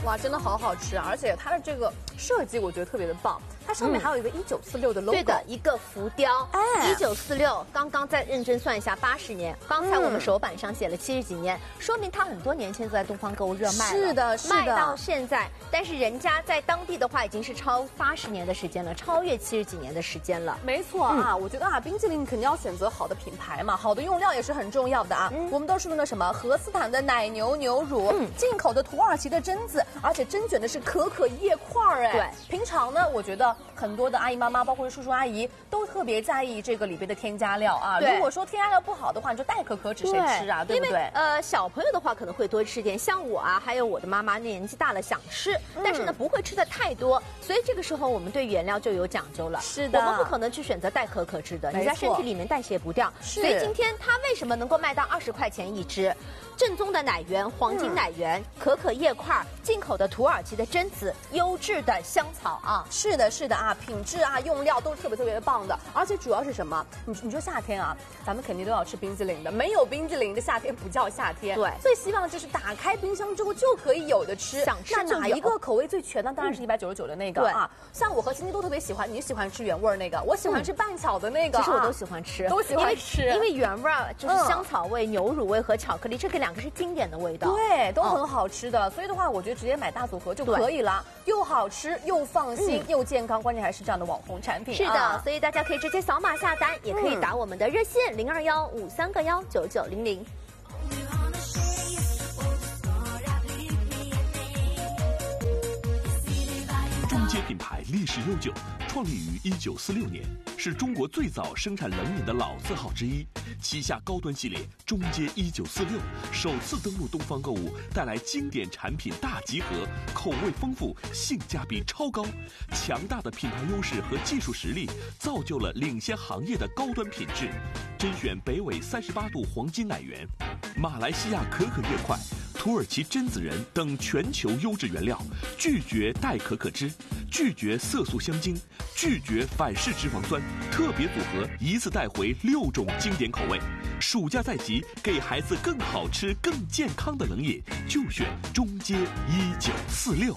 哇，真的好好吃，而且它的这个设计我觉得特别的棒，它上面还有一个1946的 logo， 对的，一个浮雕。1946，刚刚再认真算一下，80年。刚才我们手板上写了70几年，说明它很多年前就在东方购物热卖了。 是的，是的， 卖到现在，但是人家在当地的话已经是超80年的时间了，超越70几年的时间了。 没错啊，我觉得啊，冰淇淋肯定要选择好的品牌嘛，好的用料也是很重要的啊。我们都是用的什么荷斯坦的奶牛牛乳，进口的土耳其的榛子，而且甄选的是可可叶块儿哎。 对， 平常呢，我觉得很多的阿姨妈妈，包括叔叔阿姨，都特别在意这个里边的添加料啊。如果说添加料不好的话，你就代可可脂谁吃啊？对不对？ 小朋友的话可能会多吃点，像我啊，还有我的妈妈年纪大了想吃，但是呢不会吃的太多，所以这个时候我们对原料就有讲究了。 是的， 我们不可能去选择代可可脂的，你在身体里面代谢不掉。所以今天它为什么能够卖到20块钱一支？正宗的奶源，黄金奶源，可可叶块，进口的土耳其的榛子，优质的香草啊。 是的，是的啊，品质啊，用料都是特别特别棒的，而且主要是什么？你说夏天啊，咱们肯定都要吃冰激凌的，没有冰激凌的夏天不叫夏天。 对， 最希望就是打开冰箱之后就可以有的吃。 想吃那哪一个口味最全呢？当然是199的那个啊。像我和欣欣都特别喜欢，你喜欢吃原味那个，我喜欢吃半巧的那个。 其实我都喜欢吃， 都喜欢吃， 因为原味就是香草味、牛乳味和巧克力，这个两个是经典的味道。 对，都很好吃的。所以的话，我觉得直接买大组合就可以了，又好吃又放心又健康，关键还是这样的网红产品。 是的，所以大家可以直接扫码下单，也可以打我们的热线02153个19900。 中街品牌历史悠久，创立于1946年，是中国最早生产冷饮的老字号之一。旗下高端系列中街1946首次登陆东方购物，带来经典产品大集合，口味丰富，性价比超高。强大的品牌优势和技术实力，造就了领先行业的高端品质。甄选北纬38度黄金奶源，马来西亚可可叶块，土耳其榛子仁等全球优质原料，拒绝代可可脂，拒绝色素香精，拒绝反式脂肪酸，特别组合一次带回6种经典口味。暑假在即，给孩子更好吃、更健康的冷饮，就选中街1946。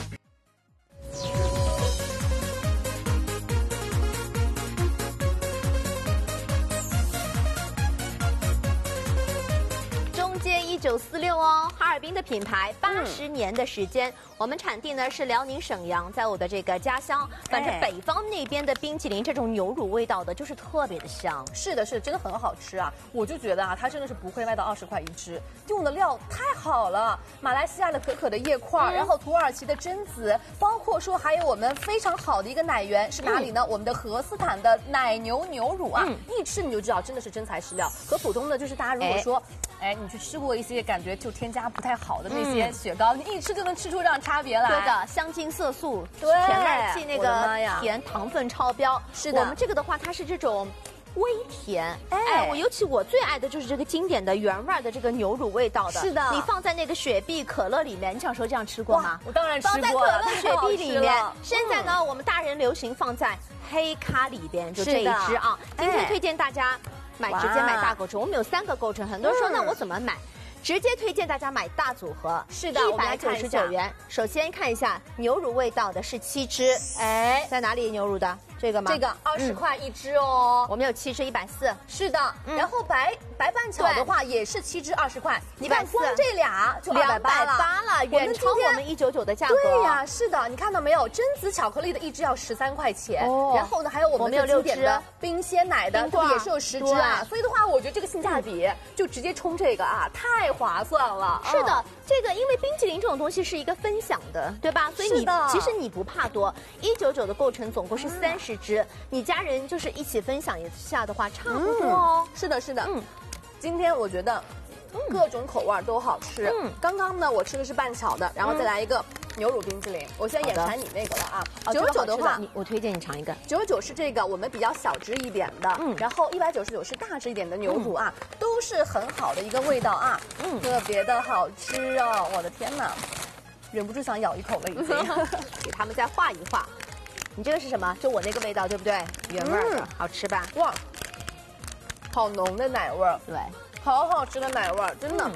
1946哦，哈尔滨的品牌，80年的时间。我们产地呢是辽宁沈阳，在我的这个家乡。反正北方那边的冰淇淋，这种牛乳味道的，就是特别的香。 是的，是的，真的很好吃啊！我就觉得啊，它真的是不会卖到20块一支，用的料太好了。马来西亚的可可的叶块，然后土耳其的榛子，包括说还有我们非常好的一个奶源是哪里呢？我们的荷斯坦的奶牛牛乳啊，一吃你就知道真的是真材实料。和普通的就是大家如果说，你去吃过一些感觉就添加不太好的那些雪糕，你一吃就能吃出这样差别来。 对的，香精色素， 对， 甜味气那个甜，糖分超标。 是的， 我们这个的话，它是这种微甜。我最爱的就是这个经典的原味的这个牛乳味道的。 是的， 你放在那个雪碧、可乐里面，你小时候这样吃过吗？ 我当然吃过了。 放在可乐、雪碧里面。现在呢，我们大人流行放在黑咖里边，就这一支啊。今天推荐大家直接买大构成，我们有3个构成。很多人说那我怎么买？直接推荐大家买大组合， 是的 ，199元。首先看一下牛乳味道的是7支，在哪里牛乳的？这个吗？ 这个20块一支哦。 我们有7支140。 是的，然后白半巧的话也是7支20块，你看光这俩就280 了，远超我们199的价格。 对呀，是的，你看到没有？榛子巧克力的一支要13块钱，然后呢还有我们有经典的冰鲜奶的，也是有10支啊。所以的话，我觉得这个性价比就直接冲这个啊，太划算了。 是的，这个因为冰淇淋这种东西是一个分享的，对吧？所以其实你不怕多，199的构成总共是30支，你家人就是一起分享一下的话，差不多哦。 是的，是的。今天我觉得各种口味都好吃。刚刚呢，我吃的是半巧的，然后再来一个牛乳冰淇淋。我现在眼馋你那个了啊。99的话， 我推荐你尝一个。 99是这个我们比较小只一点的，然后199是大只一点的牛乳啊，都是很好的一个味道啊，特别的好吃哦！我的天哪，忍不住想咬一口了已经。 给他们再画一画。你这个是什么？就我那个味道，对不对？原味的，好吃吧？ 哇，好浓的奶味儿， 对， 好好吃的奶味儿，真的。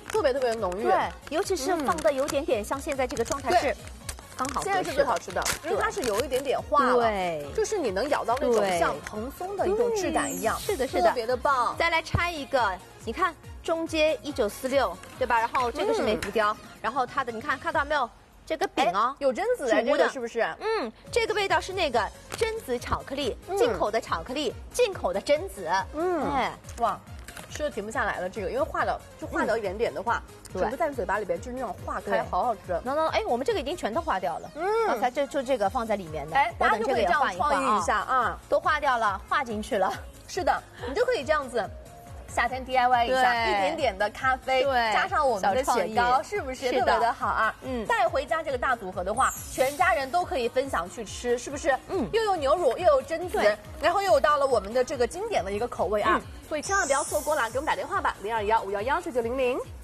特别特别浓郁。 对，尤其是放的有点点像现在这个状态是刚好合适的， 现在是最好吃的，因为它是有一点点化了， 对， 就是你能咬到那种像蓬松的一种质感一样。 是的，是的， 特别的棒。 再来拆一个，你看中街1946，对吧？然后这个是美浮雕，然后它的你看到没有？这个饼哦， 有榛子哎，这个是不是？ 这个味道是那个榛子巧克力，进口的巧克力，进口的榛子。哎， 哇，吃的停不下来了。这个因为化了，就化掉一点点的话，整个在嘴巴里边就是那种化开，好好吃。 哎，我们这个已经全都化掉了。刚才就这个放在里面的。 哎，大家就可以这样创意一下啊， 都化掉了，化进去了。 是的，你就可以这样子。夏天 DIY 一下，一点点的咖啡，加上我们的雪糕，是不是特别的好啊？带回家这个大组合的话，全家人都可以分享去吃，是不是？又有牛乳，又有榛子，然后又有到了我们的这个经典的一个口味啊，所以千万不要错过了，给我们打电话吧，0215119900。